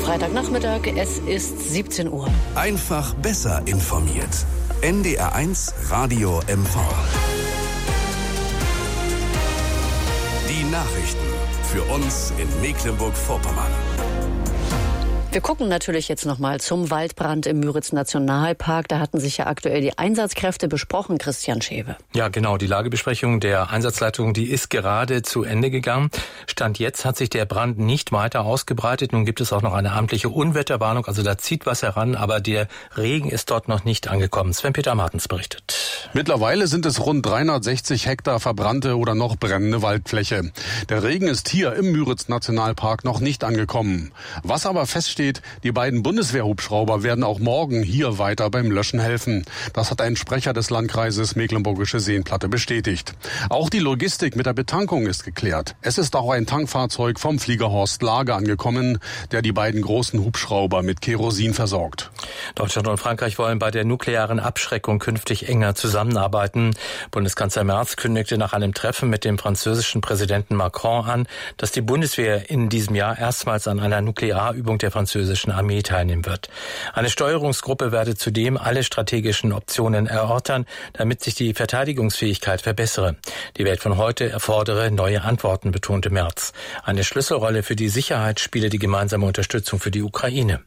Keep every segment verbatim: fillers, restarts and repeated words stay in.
Freitagnachmittag, es ist siebzehn Uhr. Einfach besser informiert. N D R eins Radio M V. Die Nachrichten für uns in Mecklenburg-Vorpommern. Wir gucken natürlich jetzt nochmal zum Waldbrand im Müritz-Nationalpark. Da hatten sich ja aktuell die Einsatzkräfte besprochen, Christian Schewe. Ja, genau. Die Lagebesprechung der Einsatzleitung, die ist gerade zu Ende gegangen. Stand jetzt hat sich der Brand nicht weiter ausgebreitet. Nun gibt es auch noch eine amtliche Unwetterwarnung. Also da zieht was heran, aber der Regen ist dort noch nicht angekommen. Sven-Peter Martens berichtet. Mittlerweile sind es rund dreihundertsechzig Hektar verbrannte oder noch brennende Waldfläche. Der Regen ist hier im Müritz-Nationalpark noch nicht angekommen. Was aber feststeht, die beiden Bundeswehrhubschrauber werden auch morgen hier weiter beim Löschen helfen. Das hat ein Sprecher des Landkreises Mecklenburgische Seenplatte bestätigt. Auch die Logistik mit der Betankung ist geklärt. Es ist auch ein Tankfahrzeug vom Flieger Horst Lage angekommen, der die beiden großen Hubschrauber mit Kerosin versorgt. Deutschland und Frankreich wollen bei der nuklearen Abschreckung künftig enger zusammenarbeiten. Bundeskanzler Merz kündigte nach einem Treffen mit dem französischen Präsidenten Macron an, dass die Bundeswehr in diesem Jahr erstmals an einer Nuklearübung der französischen Armee teilnehmen wird. Eine Steuerungsgruppe werde zudem alle strategischen Optionen erörtern, damit sich die Verteidigungsfähigkeit verbessere. Die Welt von heute erfordere neue Antworten, betonte Merz. Eine Schlüsselrolle für die Sicherheit spiele die gemeinsame Unterstützung für die Ukraine.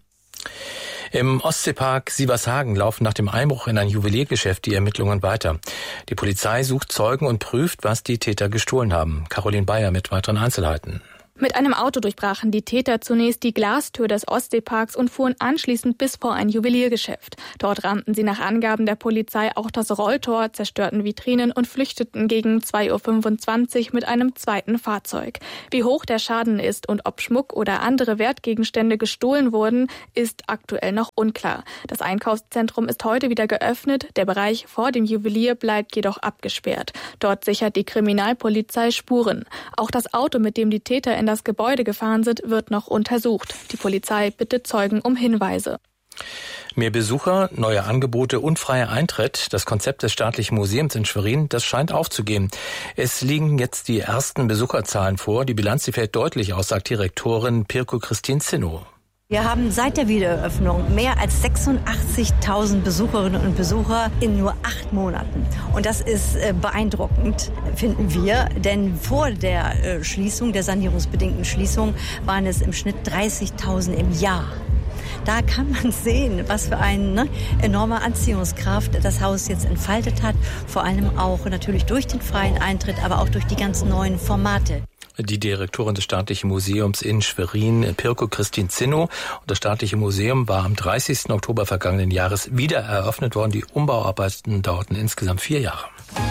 Im Ostseepark Sievershagen laufen nach dem Einbruch in ein Juweliergeschäft die Ermittlungen weiter. Die Polizei sucht Zeugen und prüft, was die Täter gestohlen haben. Caroline Bayer mit weiteren Einzelheiten. Mit einem Auto durchbrachen die Täter zunächst die Glastür des Ostseeparks und fuhren anschließend bis vor ein Juweliergeschäft. Dort rammten sie nach Angaben der Polizei auch das Rolltor, zerstörten Vitrinen und flüchteten gegen zwei Uhr fünfundzwanzig mit einem zweiten Fahrzeug. Wie hoch der Schaden ist und ob Schmuck oder andere Wertgegenstände gestohlen wurden, ist aktuell noch unklar. Das Einkaufszentrum ist heute wieder geöffnet, der Bereich vor dem Juwelier bleibt jedoch abgesperrt. Dort sichert die Kriminalpolizei Spuren. Auch das Auto, mit dem die Täter in das Gebäude gefahren sind, wird noch untersucht. Die Polizei bittet Zeugen um Hinweise. Mehr Besucher, neue Angebote und freier Eintritt. Das Konzept des Staatlichen Museums in Schwerin, das scheint aufzugehen. Es liegen jetzt die ersten Besucherzahlen vor. Die Bilanz, die fällt deutlich aus, sagt Direktorin Pirko Christine Zinno. Wir haben seit der Wiedereröffnung mehr als sechsundachtzigtausend Besucherinnen und Besucher in nur acht Monaten. Und das ist beeindruckend, finden wir. Denn vor der Schließung, der sanierungsbedingten Schließung, waren es im Schnitt dreißigtausend im Jahr. Da kann man sehen, was für eine ne, enorme Anziehungskraft das Haus jetzt entfaltet hat. Vor allem auch natürlich durch den freien Eintritt, aber auch durch die ganzen neuen Formate. Die Direktorin des Staatlichen Museums in Schwerin, Pirko Christine Zinno. Und das Staatliche Museum war am dreißigsten Oktober vergangenen Jahres wieder eröffnet worden. Die Umbauarbeiten dauerten insgesamt vier Jahre.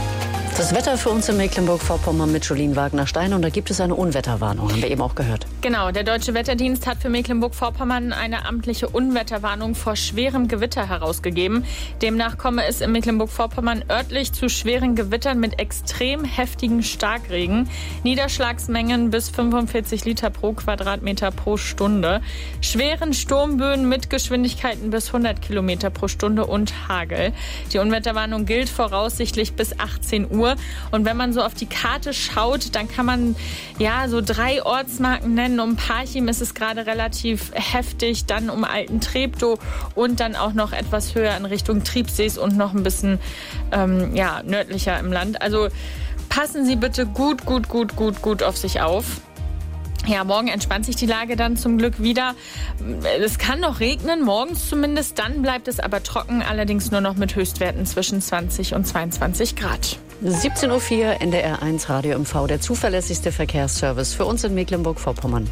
Das Wetter für uns in Mecklenburg-Vorpommern mit Jolien Wagner-Stein. Und da gibt es eine Unwetterwarnung, haben wir eben auch gehört. Genau, der Deutsche Wetterdienst hat für Mecklenburg-Vorpommern eine amtliche Unwetterwarnung vor schwerem Gewitter herausgegeben. Demnach komme es in Mecklenburg-Vorpommern örtlich zu schweren Gewittern mit extrem heftigen Starkregen. Niederschlagsmengen bis fünfundvierzig Liter pro Quadratmeter pro Stunde. Schweren Sturmböen mit Geschwindigkeiten bis hundert Kilometer pro Stunde und Hagel. Die Unwetterwarnung gilt voraussichtlich bis achtzehn Uhr. Und wenn man so auf die Karte schaut, dann kann man ja so drei Ortsmarken nennen. Um Parchim ist es gerade relativ heftig, dann um Alten-Treptow und dann auch noch etwas höher in Richtung Triebsees und noch ein bisschen ähm, ja, nördlicher im Land. Also passen Sie bitte gut, gut, gut, gut, gut auf sich auf. Ja, morgen entspannt sich die Lage dann zum Glück wieder. Es kann noch regnen, morgens zumindest. Dann bleibt es aber trocken, allerdings nur noch mit Höchstwerten zwischen zwanzig und zweiundzwanzig Grad. siebzehn Uhr vier, N D R eins Radio M V, der zuverlässigste Verkehrsservice für uns in Mecklenburg-Vorpommern.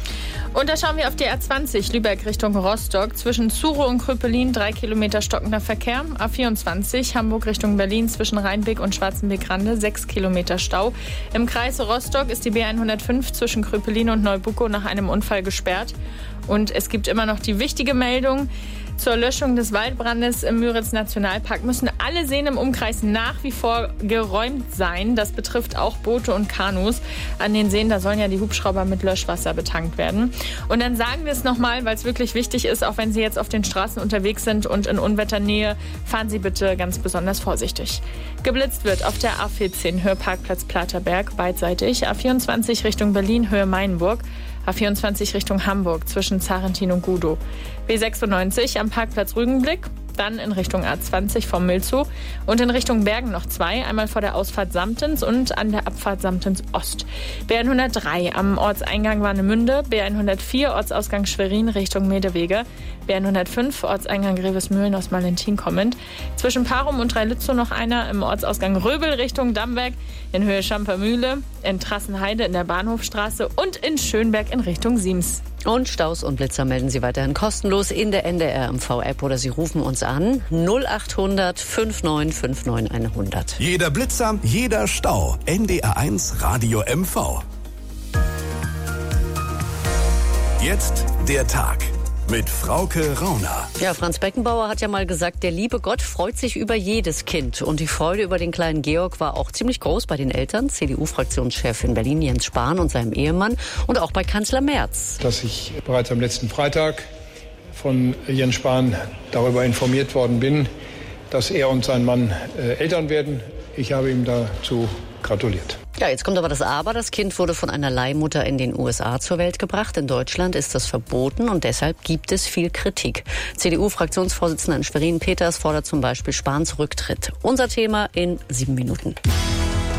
Und da schauen wir auf die A zwanzig, Lübeck Richtung Rostock. Zwischen Zuro und Kröpelin drei Kilometer stockender Verkehr. A vierundzwanzig, Hamburg Richtung Berlin zwischen Rheinbeck und Schwarzenbeck-Rande sechs Kilometer Stau. Im Kreis Rostock ist die B hundertfünf zwischen Kröpelin und Neubuckow nach einem Unfall gesperrt. Und es gibt immer noch die wichtige Meldung: Zur Löschung des Waldbrandes im Müritz-Nationalpark müssen alle Seen im Umkreis nach wie vor geräumt sein. Das betrifft auch Boote und Kanus. An den Seen, da sollen ja die Hubschrauber mit Löschwasser betankt werden. Und dann sagen wir es nochmal, weil es wirklich wichtig ist, auch wenn Sie jetzt auf den Straßen unterwegs sind und in Unwetternähe, fahren Sie bitte ganz besonders vorsichtig. Geblitzt wird auf der A vierzehn, Höhe Parkplatz Platerberg, beidseitig. A vierundzwanzig Richtung Berlin, Höhe Mainburg. A vierundzwanzig Richtung Hamburg zwischen Zarentin und Gudow. B sechsundneunzig am Parkplatz Rügenblick. Dann in Richtung A zwanzig vom Milzow und in Richtung Bergen noch zwei, einmal vor der Ausfahrt Samtens und an der Abfahrt Samtens Ost. B hundertdrei am Ortseingang Warnemünde, B hundertvier Ortsausgang Schwerin Richtung Medewege, B hundertfünf Ortseingang Grevesmühlen aus Malentin kommend. Zwischen Parum und Dreilützow noch einer im Ortsausgang Röbel Richtung Damberg, in Höhe Schampermühle, in Trassenheide in der Bahnhofstraße und in Schönberg in Richtung Siems. Und Staus und Blitzer melden Sie weiterhin kostenlos in der N D R M V-App oder Sie rufen uns an null acht hundert neunundfünfzig neunundfünfzig hundert. Jeder Blitzer, jeder Stau. N D R eins Radio M V. Jetzt der Tag mit Frauke Rauner. Ja, Franz Beckenbauer hat ja mal gesagt, der liebe Gott freut sich über jedes Kind. Und die Freude über den kleinen Georg war auch ziemlich groß bei den Eltern, C D U-Fraktionschef in Berlin Jens Spahn und seinem Ehemann und auch bei Kanzler Merz. Dass ich bereits am letzten Freitag von Jens Spahn darüber informiert worden bin, dass er und sein Mann äh, Eltern werden. Ich habe ihm dazu gratuliert. Ja, jetzt kommt aber das Aber. Das Kind wurde von einer Leihmutter in den U S A zur Welt gebracht. In Deutschland ist das verboten und deshalb gibt es viel Kritik. C D U-Fraktionsvorsitzender in Schwerin Peters fordert zum Beispiel Spahns Rücktritt. Unser Thema in sieben Minuten.